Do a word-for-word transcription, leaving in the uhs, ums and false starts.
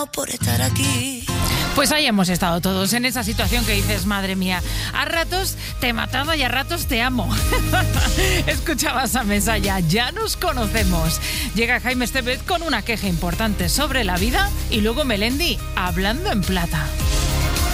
por estar aquí. Pues ahí hemos estado todos, en esa situación que dices, madre mía, a ratos te he matado y a ratos te amo. Escuchabas a Mesaya, ya nos conocemos. Llega Jaime Estevez con una queja importante sobre la vida y luego Melendi hablando en plata.